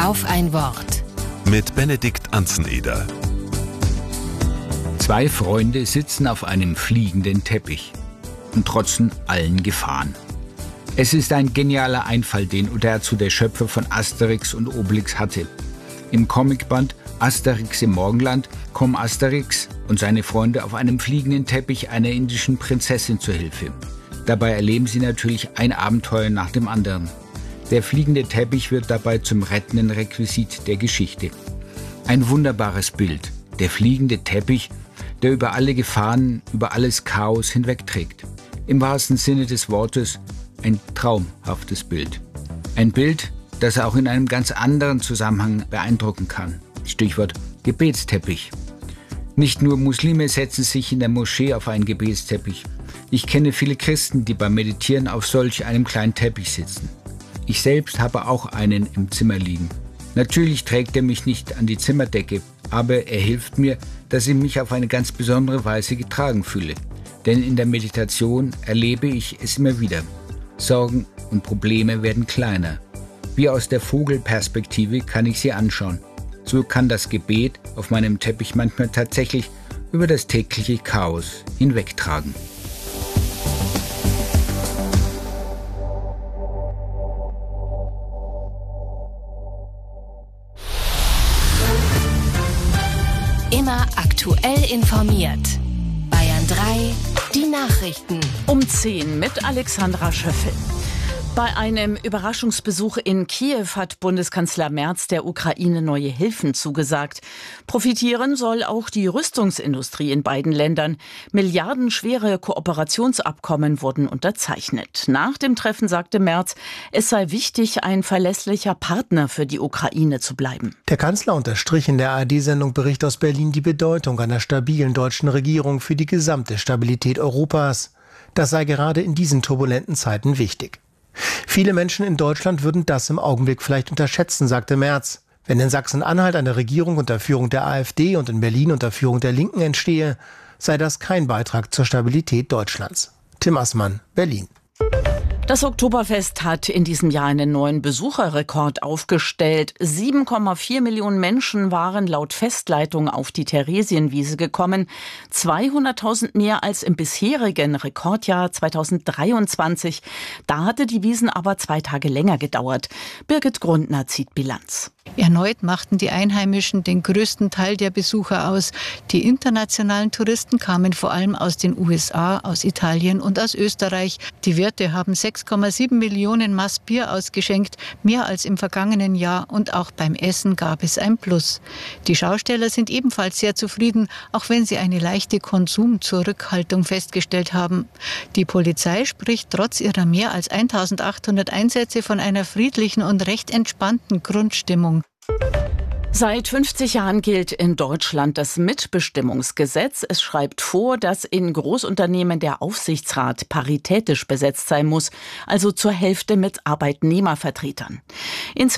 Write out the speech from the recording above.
Auf ein Wort. Mit Benedikt Anzeneder. Zwei Freunde sitzen auf einem fliegenden Teppich und trotzen allen Gefahren. Es ist ein genialer Einfall, den Uderzo, der Schöpfer von Asterix und Obelix, hatte. Im Comicband Asterix im Morgenland kommen Asterix und seine Freunde auf einem fliegenden Teppich einer indischen Prinzessin zur Hilfe. Dabei erleben sie natürlich ein Abenteuer nach dem anderen. Der fliegende Teppich wird dabei zum rettenden Requisit der Geschichte. Ein wunderbares Bild, der fliegende Teppich, der über alle Gefahren, über alles Chaos hinwegträgt. Im wahrsten Sinne des Wortes ein traumhaftes Bild. Ein Bild, das auch in einem ganz anderen Zusammenhang beeindrucken kann. Stichwort Gebetsteppich. Nicht nur Muslime setzen sich in der Moschee auf einen Gebetsteppich. Ich kenne viele Christen, die beim Meditieren auf solch einem kleinen Teppich sitzen. Ich selbst habe auch einen im Zimmer liegen. Natürlich trägt er mich nicht an die Zimmerdecke, aber er hilft mir, dass ich mich auf eine ganz besondere Weise getragen fühle. Denn in der Meditation erlebe ich es immer wieder. Sorgen und Probleme werden kleiner. Wie aus der Vogelperspektive kann ich sie anschauen. So kann das Gebet auf meinem Teppich manchmal tatsächlich über das tägliche Chaos hinwegtragen. Immer aktuell informiert. Bayern 3, die Nachrichten. Um 10 mit Alexandra Schöffel. Bei einem Überraschungsbesuch in Kiew hat Bundeskanzler Merz der Ukraine neue Hilfen zugesagt. Profitieren soll auch die Rüstungsindustrie in beiden Ländern. Milliardenschwere Kooperationsabkommen wurden unterzeichnet. Nach dem Treffen sagte Merz, es sei wichtig, ein verlässlicher Partner für die Ukraine zu bleiben. Der Kanzler unterstrich in der ARD-Sendung Bericht aus Berlin die Bedeutung einer stabilen deutschen Regierung für die gesamte Stabilität Europas. Das sei gerade in diesen turbulenten Zeiten wichtig. Viele Menschen in Deutschland würden das im Augenblick vielleicht unterschätzen, sagte Merz. Wenn in Sachsen-Anhalt eine Regierung unter Führung der AfD und in Berlin unter Führung der Linken entstehe, sei das kein Beitrag zur Stabilität Deutschlands. Tim Assmann, Berlin. Das Oktoberfest hat in diesem Jahr einen neuen Besucherrekord aufgestellt. 7,4 Millionen Menschen waren laut Festleitung auf die Theresienwiese gekommen. 200.000 mehr als im bisherigen Rekordjahr 2023. Da hatte die Wiesn aber 2 Tage länger gedauert. Birgit Grundner zieht Bilanz. Erneut machten die Einheimischen den größten Teil der Besucher aus. Die internationalen Touristen kamen vor allem aus den USA, aus Italien und aus Österreich. Die Wirte haben 6,7 Millionen Maß Bier ausgeschenkt, mehr als im vergangenen Jahr, und auch beim Essen gab es ein Plus. Die Schausteller sind ebenfalls sehr zufrieden, auch wenn sie eine leichte Konsumzurückhaltung festgestellt haben. Die Polizei spricht trotz ihrer mehr als 1.800 Einsätze von einer friedlichen und recht entspannten Grundstimmung. Seit 50 Jahren gilt in Deutschland das Mitbestimmungsgesetz. Es schreibt vor, dass in Großunternehmen der Aufsichtsrat paritätisch besetzt sein muss, also zur Hälfte mit Arbeitnehmervertretern.